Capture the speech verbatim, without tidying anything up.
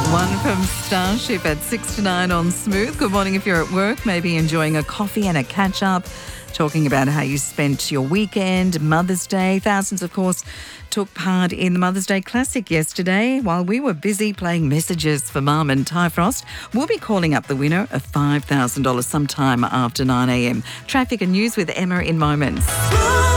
One from Starship at six to nine on Smooth. Good morning if you're at work, maybe enjoying a coffee and a catch-up, talking about how you spent your weekend, Mother's Day. Thousands, of course, took part in the Mother's Day Classic yesterday while we were busy playing messages for Mum and Ty Frost. We'll be calling up the winner of five thousand dollars sometime after nine a.m. Traffic and news with Emma in moments.